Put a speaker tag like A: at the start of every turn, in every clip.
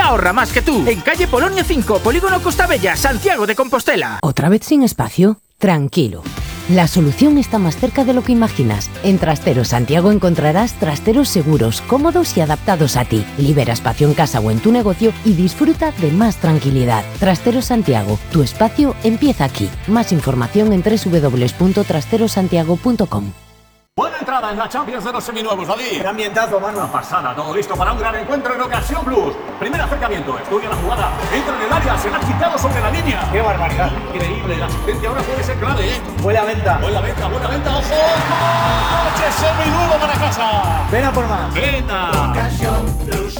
A: ahorra más que tú. En calle Polonio 5, Polígono Costa Bella, Santiago de Compostela.
B: ¿Otra vez sin espacio? Tranquilo. La solución está más cerca de lo que imaginas. En Trasteros Santiago encontrarás trasteros seguros, cómodos y adaptados a ti. Libera espacio en casa o en tu negocio y disfruta de más tranquilidad. Trasteros Santiago, tu espacio empieza aquí. Más información en www.trasterosantiago.com.
C: Buena entrada en la Champions de los seminuevos, David.
D: Qué ambientazo, mano.
C: Una pasada, todo listo para un gran encuentro en Ocasión Plus. Primer acercamiento, estudia la jugada, entra en el área, se la ha quitado sobre la línea.
D: Qué barbaridad.
C: Increíble, la asistencia ahora puede ser clave, ¿eh?
D: Buena venta.
C: Buena venta, ojo. ¡Coche seminuevo para casa!
D: Ven a por más.
C: Venga.
D: Ocasión Plus.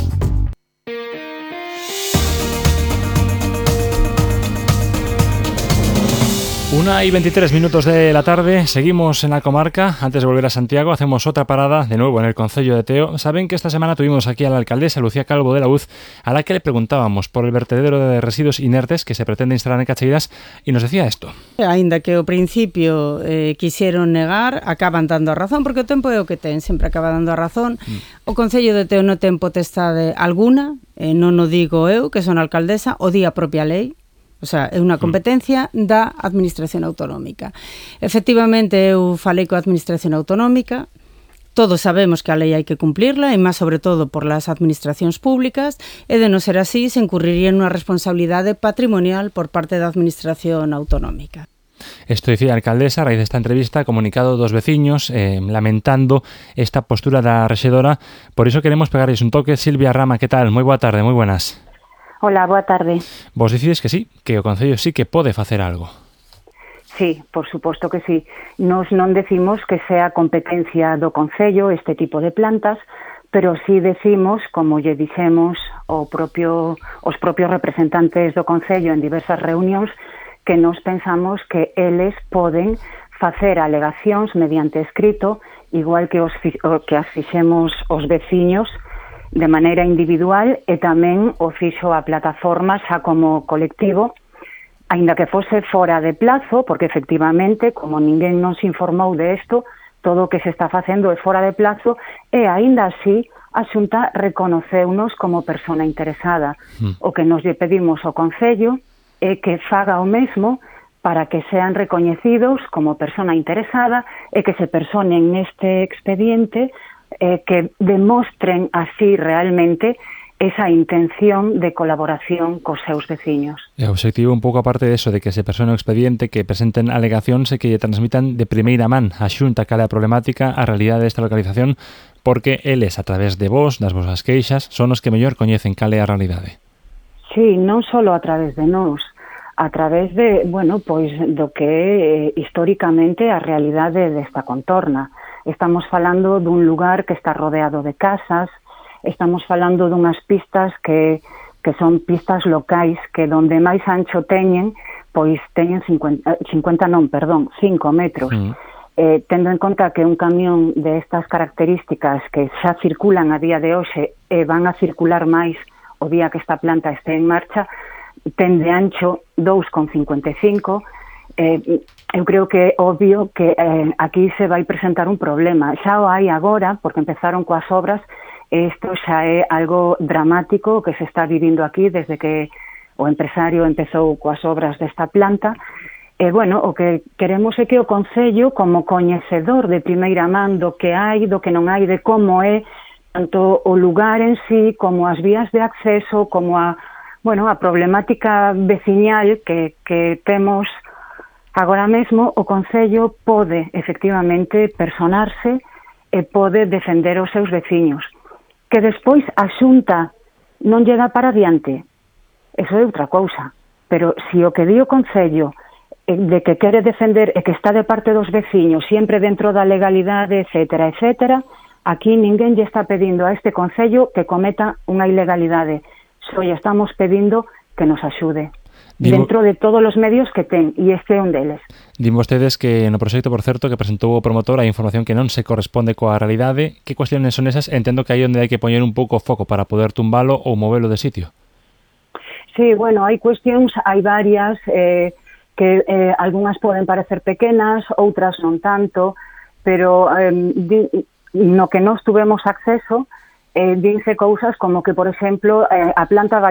E: 1:23 de la tarde, seguimos en la comarca. Antes de volver a Santiago, hacemos otra parada de nuevo en el concello de Teo. Saben que esta semana tuvimos aquí a la alcaldesa Lucía Calvo de la UZ, a la que le preguntábamos por el vertedero de residuos inertes que se pretende instalar en Cacheiras, y nos decía esto.
F: Aínda que ao principio quixeron negar, acaban dando a razón, porque o tempo é o que ten, sempre acaba dando a razón. O concello de Teo non ten potestade alguna, non o digo eu, que son alcaldesa, o di a propia lei. O sea, é unha competencia da Administración Autonómica. Efectivamente, eu falei coa Administración Autonómica, todos sabemos que a lei hai que cumplirla, e máis sobre todo por las administracións públicas, e de non ser así, se incurriría nunha responsabilidade patrimonial por parte da Administración Autonómica.
E: Esto dicía a alcaldesa a raíz desta entrevista, comunicado dos veciños lamentando esta postura da rexedora. Por iso queremos pegarles un toque. Silvia Rama, que tal? Moi boa tarde, moi buenas.
G: Hola, boa tarde.
E: Vos decides que sí, que o Concello sí que pode facer algo.
G: Sí, por suposto que sí. Nos non decimos que sea competencia do Concello este tipo de plantas, pero sí decimos, como lle dixemos os propios representantes do Concello en diversas reunións, que nos pensamos que eles poden facer alegacións mediante escrito, igual que as fixemos os veciños, de maneira individual, e tamén o fixo a plataforma xa como colectivo, aínda que fose fora de plazo, porque efectivamente, como ninguén nos informou de isto, todo o que se está facendo é fora de plazo, e aínda así a Xunta reconoceunos como persona interesada. O que nos lle pedimos ao Concello é que faga o mesmo para que sean recoñecidos como persona interesada e que se personen neste expediente, que demostren así realmente esa intención de colaboración cos seus veciños.
E: E o obxectivo un pouco aparte de eso, de que se persone o expediente, que presenten alegacións e que lle transmitan de primeira man a Xunta cal é a problemática, a realidade desta localización, porque eles, a través de vos, das vosas queixas, son os que mellor coñecen cal é a realidade.
G: Sí, non só a través de nós, a través de, pois do que é históricamente a realidade desta contorna. Estamos falando dun lugar que está rodeado de casas, estamos falando dunhas pistas que son pistas locais, que donde máis ancho teñen, pois teñen 5 metros. Tendo en conta que un camión de estas características que xa circulan a día de hoxe e van a circular máis o día que esta planta este en marcha, ten de ancho 2,55. Eu creo que é obvio que aquí se vai presentar un problema. Xa o hai agora, porque empezaron coas obras, e isto xa é algo dramático que se está vivindo aquí desde que o empresario empezou coas obras desta planta. O que queremos é que o Concello, como coñecedor de primeira man do que hai, do que non hai, de como é tanto o lugar en sí, como as vías de acceso, como a problemática veciñal que temos agora mesmo, o Concello pode efectivamente personarse e pode defender os seus veciños. Que despois a Xunta non lle dá para diante, eso é outra cousa. Pero se o que di o Concello de que quere defender e que está de parte dos veciños, sempre dentro da legalidade, etcétera, etcétera, aquí ninguén lle está pedindo a este Concello que cometa unha ilegalidade. Só lle estamos pedindo que nos axude. Dentro de todos os medios que ten, e este é un deles.
E: Din vostedes que no proxecto, por certo, que presentou o promotor, hai información que non se corresponde coa realidade. Que cuestiones son esas? Entendo que aí onde hai que poñer un pouco o foco para poder tumbalo ou movelo de sitio.
G: Sí, hai cuestións, hai varias, que algunhas poden parecer pequenas, outras non tanto, pero no que nós tuvemos acceso, dinse cousas como que, por exemplo, a planta vai